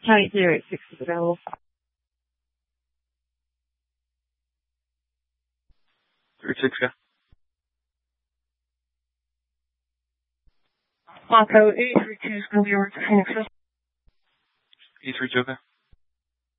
1086 is available. 36, yeah. Mako 832 is going to be over to Phoenix. 832, okay.